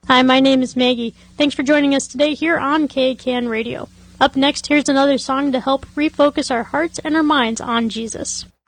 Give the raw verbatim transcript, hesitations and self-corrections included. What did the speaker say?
Hi, my name is Maggie. Thanks for joining us today here on K K N Radio. Up next, here's another song to help refocus our hearts and our minds on Jesus.